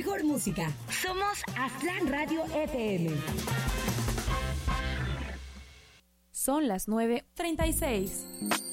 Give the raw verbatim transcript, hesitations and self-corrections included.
mejor música. Somos Aztlán Radio F M. Son las nueve treinta y seis.